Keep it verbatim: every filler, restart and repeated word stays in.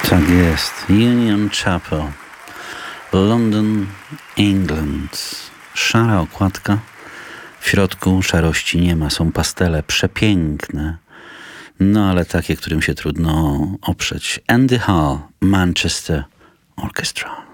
Tak jest. Union Chapel, London, England. Szara okładka. W środku szarości nie ma. Są pastele przepiękne. No ale takie, którym się trudno oprzeć. Andy Hall, Manchester Orchestra.